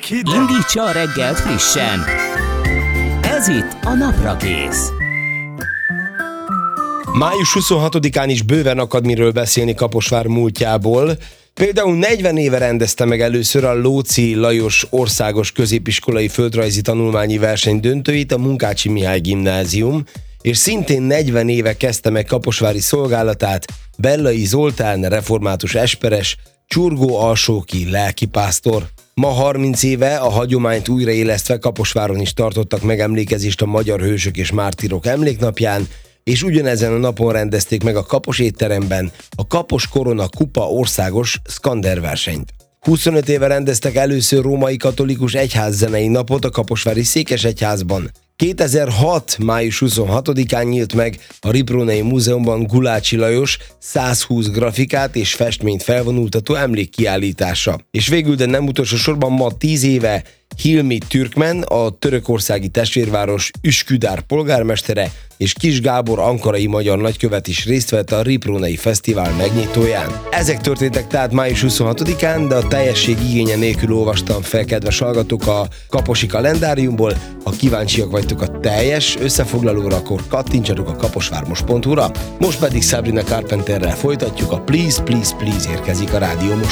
Indítsa a reggelt frissen. Ez itt a Naprakész. Május 26-án is bőven akad miről beszélni Kaposvár múltjából. Például 40 éve rendezte meg először a Lóczy Lajos Országos Középiskolai Földrajzi Tanulmányi Verseny döntőit a Munkácsi Mihály Gimnázium, és szintén 40 éve kezdte meg kaposvári szolgálatát Bellai Zoltán, református esperes, Csurgó-Alsóki lelkipásztor. Ma 30 éve a hagyományt újraélesztve Kaposváron is tartottak megemlékezést a magyar hősök és mártírok emléknapján, és ugyanezen a napon rendezték meg a Kapos étteremben a Kapos Korona Kupa országos szkanderversenyt. 25 éve rendeztek először római katolikus egyházzenei napot a kaposvári székesegyházban. 2006. május 26-án nyílt meg a Riprónai Múzeumban Gulácsi Lajos 120 grafikát és festményt felvonultató emlékkiállítása. És végül, de nem utolsó sorban ma 10 éve Hilmi Türkmen, a törökországi testvérváros Üsküdar polgármestere, és Kis Gábor ankarai magyar nagykövet is részt vett a Riprónai Fesztivál megnyitóján. Ezek történtek tehát május 26-án, de a teljesség igénye nélkül olvastam fel, kedves hallgatók, a kaposi kalendáriumból. Ha kíváncsiak vagytok a teljes összefoglalóra, akkor kattintsatok a kaposvármos.hu-ra. Most pedig Sabrina Carpenterrel folytatjuk, a Please, Please, Please érkezik a rádió most.